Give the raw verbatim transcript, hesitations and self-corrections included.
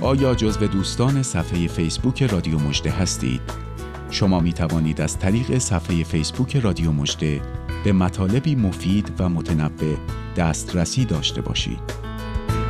آیا جزو دوستان صفحه فیسبوک رادیو مژده هستید؟ شما می توانید از طریق صفحه فیسبوک رادیو مژده به مطالبی مفید و متنوع دسترسی داشته باشید.